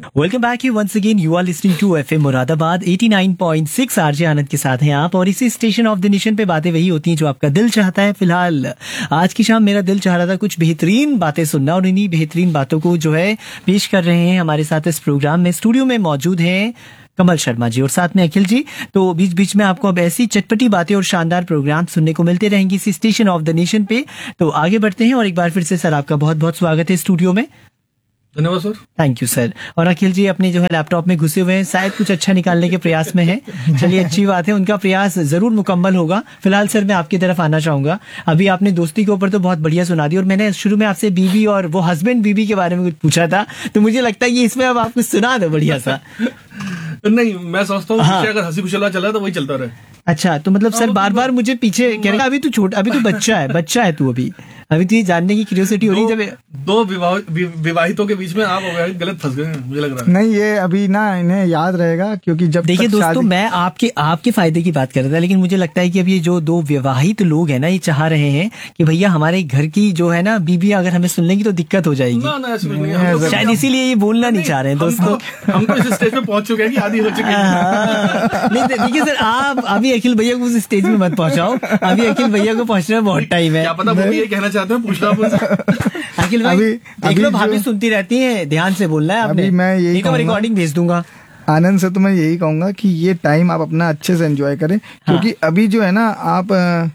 Welcome back you once again. You are listening to FM Moradabad 89.6। RJ आनंद के साथ हैं आप, और इसी स्टेशन ऑफ द नेशन पे बातें वही होती हैं जो आपका दिल चाहता है। फिलहाल आज की शाम मेरा दिल चाह रहा था कुछ बेहतरीन बातें सुनना, और इन्हीं बेहतरीन बातों को जो है पेश कर रहे हैं हमारे साथ इस प्रोग्राम में। स्टूडियो में मौजूद हैं कमल शर्मा जी और साथ में अखिल जी। तो बीच बीच में आपको अब ऐसी चटपटी बातें और शानदार प्रोग्राम सुनने को मिलते रहेंगे इसी स्टेशन ऑफ द नेशन पे। तो आगे बढ़ते हैं, और एक बार फिर से सर आपका बहुत बहुत स्वागत है स्टूडियो में। धन्यवाद सर। Thank you sir. और अखिल जी अपने जो है लैपटॉप में घुसे हुए हैं, शायद कुछ अच्छा निकालने के प्रयास में हैं। चलिए अच्छी बात है, उनका प्रयास जरूर मुकम्मल होगा। फिलहाल सर मैं आपकी तरफ आना चाहूंगा। अभी आपने दोस्ती के ऊपर तो बहुत बढ़िया सुना दी, और मैंने शुरू में आपसे बीवी और वो हस्बैंड बीवी के बारे में कुछ पूछा था, तो मुझे लगता है कि इसमें अब आप कुछ सुना दो बढ़िया सा। नहीं, मैं सोचता हूँ अगर हंसी खुशला चला तो वही चलता रहे। अच्छा, तो मतलब सर बार बार मुझे पीछे कह रहा, अभी तू छोटा, अभी तू बच्चा है तू, अभी तो ये जानने की क्यूरियोसिटी हो रही है। जब दो विवाहितों के बीच में आप गलत फंस गए हैं, मुझे लग रहा है। नहीं, ये अभी ना इन्हें याद रहेगा, क्योंकि जब देखिए दोस्तों, मैं आपके फायदे की बात कर रहा था, लेकिन मुझे लगता है कि अब ये जो दो विवाहित लोग हैं ना, ये चाह रहे हैं कि भैया हमारे घर की जो है ना बीबी अगर हमें सुन लेंगी तो दिक्कत हो जाएगी। शायद इसीलिए ये बोलना नहीं चाह रहे हैं दोस्तों। हम तो इस स्टेज पे पहुंच चुके हैं कि आदि हो चुके हैं। नहीं देखिए सर, आप अभी अखिल भैया को उस स्टेज में मत पहुंचाओ। अभी अखिल भैया को पहुंचने में बहुत टाइम है। क्या पता वो भी ये कहना चाहते हैं, पूछना अखिल भाई देख लो, भाभी सुनती रहती है, ध्यान से बोलना है आपने। अभी मैं यही रिकॉर्डिंग भेज दूंगा। आनंद से तो मैं यही कहूंगा कि ये टाइम आप अपना अच्छे से एंजॉय करें, क्योंकि अभी जो है ना आप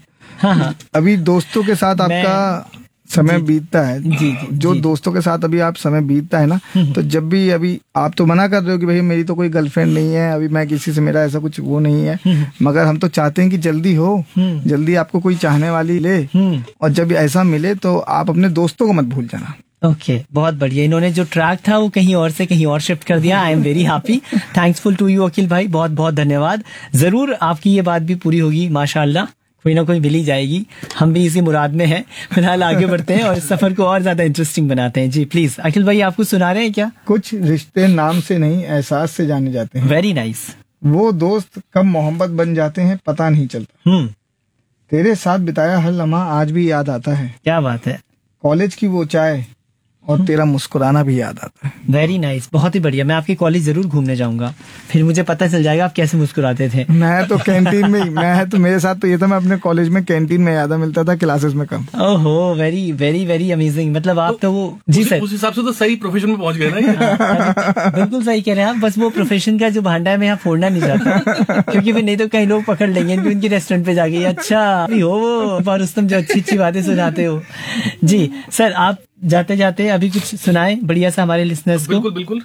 अभी दोस्तों के साथ आपका समय बीतता है। जो दोस्तों के साथ अभी आप समय बीतता है ना, तो जब भी अभी आप तो मना कर रहे हो कि भाई मेरी तो कोई गर्लफ्रेंड नहीं है, अभी मैं किसी से, मेरा ऐसा कुछ वो नहीं है, मगर हम तो चाहते हैं कि जल्दी हो, जल्दी आपको कोई चाहने वाली ले, और जब ऐसा मिले तो आप अपने दोस्तों को मत भूल जाना। ओके, बहुत बढ़िया। इन्होंने जो ट्रैक था वो कहीं और से कहीं और शिफ्ट कर दिया। I am very happy, thanksful to you अखिल भाई, बहुत बहुत धन्यवाद। जरूर आपकी ये बात भी पूरी होगी, माशाल्लाह, कोई ना कोई मिल ही जाएगी। हम भी इसी मुराद में हैं। फिलहाल आगे बढ़ते हैं और इस सफर को और ज्यादा इंटरेस्टिंग बनाते हैं। जी प्लीज अखिल भाई, आपको सुना रहे हैं क्या? कुछ रिश्ते नाम से नहीं एहसास से जाने जाते हैं। Very nice. वो दोस्त कब मोहब्बत बन जाते हैं पता नहीं चलता। तेरे साथ बिताया हर लम्हा आज भी याद आता है। क्या बात है। कॉलेज की वो चाय और तेरा मुस्कुराना भी याद आता है। वेरी नाइस, बहुत ही बढ़िया। मैं आपके कॉलेज जरूर घूमने जाऊंगा, फिर मुझे पता चल जाएगा आप कैसे मुस्कुराते थे। मैं तो कैंटीन में, मैं तो मेरे साथ तो ये था, मैं अपने कॉलेज में कैंटीन में ज्यादा मिलता था, क्लासेस में कम। ओहो, वेरी वेरी वेरी अमेजिंग। मतलब आप तो वो जी सर, उस हिसाब से तो सही प्रोफेशन में पहुंच गए ना। बिल्कुल सही कह रहे हैं आप। बस वो प्रोफेशन का जो भांडा है मैं यहाँ फोड़ना नहीं चाहता, क्योंकि फिर नहीं तो कई लोग पकड़ लेंगे उनकी रेस्टोरेंट पे जाके, अच्छा अभी हो वो रुस्तम जो अच्छी अच्छी बातें सुनाते हो। जी सर, आप जाते जाते अभी कुछ सुनाए बढ़िया सा हमारे लिसनर्स को। बिल्कुल।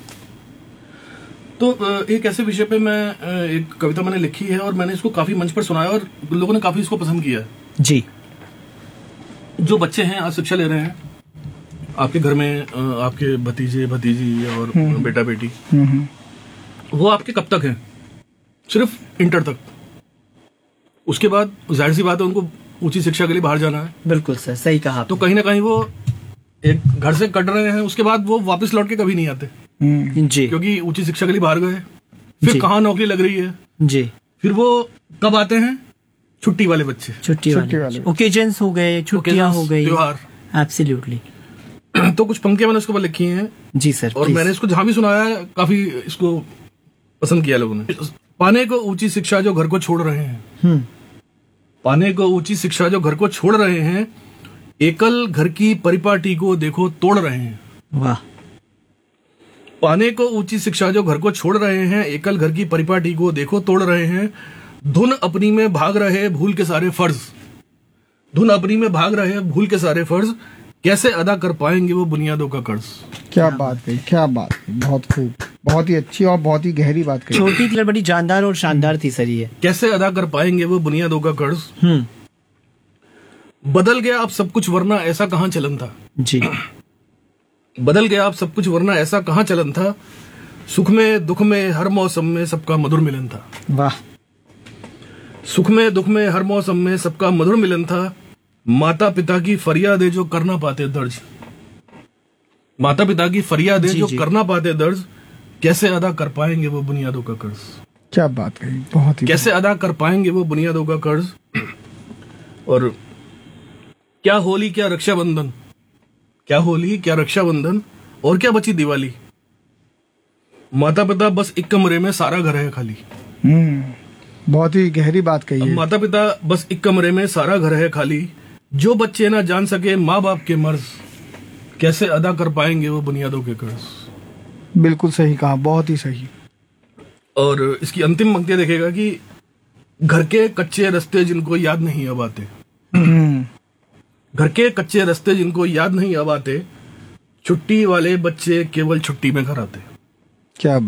तो एक ऐसे विषय पे मैं एक कविता मैंने लिखी है, और मैंने इसको काफी मंच पर सुनाया, और लोगों ने काफी इसको पसंद किया है। जी। जो बच्चे हैं आज शिक्षा ले रहे हैं, आपके घर में आपके भतीजे भतीजी और बेटा बेटी, वो आपके कब तक हैं? सिर्फ इंटर तक। उसके बाद जाहिर सी बात है उनको ऊंची शिक्षा के लिए बाहर जाना है। बिल्कुल सर, सही कहा। तो कहीं ना कहीं वो एक घर से कट रहे हैं, उसके बाद वो वापस लौट के कभी नहीं आते। जी। क्योंकि ऊंची शिक्षा के लिए बाहर गए, फिर कहाँ नौकरी लग रही है। जी। फिर वो कब आते हैं? छुट्टी वाले बच्चे, छुट्टी वाले ओकेजन्स हो गए, छुट्टियां हो गई, त्योहार। एब्सोल्युटली। तो कुछ पंक्तियां मैंने उसके ऊपर लिखी हैं। जी सर। और मैंने इसको जहां भी सुनाया है, काफी इसको पसंद किया लोगों ने। पाने को ऊंची शिक्षा जो घर को छोड़ रहे हैं, पाने को ऊंची शिक्षा जो घर को छोड़ रहे हैं, एकल घर की परिपाटी को देखो तोड़ रहे हैं। वाह। पाने को ऊंची शिक्षा जो घर को छोड़ रहे हैं, एकल घर की परिपाटी को देखो तोड़ रहे हैं। धुन अपनी में भाग रहे भूल के सारे फर्ज, धुन अपनी में भाग रहे भूल के सारे फर्ज, कैसे अदा कर पाएंगे वो बुनियादों का कर्ज। क्या बात कही, क्या बात कही, बहुत खूब, बहुत ही अच्छी और बहुत ही गहरी बात कही। छोटी थी बड़ी जानदार और शानदार थी सर ये। कैसे अदा कर पाएंगे वो बुनियादों का कर्ज। बदल गया अब सब कुछ वरना ऐसा कहाँ चलन था। जी। बदल गया अब सब कुछ वरना ऐसा कहाँ चलन था, सुख में दुख में हर मौसम में सबका मधुर मिलन था। वाह। सुख में दुख में हर मौसम में सबका मधुर मिलन था, माता पिता की फरियादें जो करना पाते दर्ज, माता पिता की फरियादें जो करना पाते दर्ज, कैसे अदा कर पाएंगे वो बुनियादों का कर्ज। क्या बात कही, बहुत ही। कैसे अदा कर पाएंगे वो बुनियादों का कर्ज। और क्या होली क्या रक्षाबंधन, क्या होली क्या रक्षाबंधन, और क्या बची दिवाली, माता पिता बस एक कमरे में, सारा घर है खाली। बहुत ही गहरी बात कही है। माता पिता बस एक कमरे में, सारा घर है खाली। जो बच्चे ना जान सके माँ बाप के मर्ज, कैसे अदा कर पाएंगे वो बुनियादों के कर्ज। बिल्कुल सही कहा, बहुत ही सही। और इसकी अंतिम पंक्ति देखेगा कि घर के कच्चे रास्ते जिनको याद नहीं अब आते, घर के कच्चे रास्ते जिनको याद नहीं अब आते, छुट्टी वाले बच्चे केवल छुट्टी में घर आते। क्या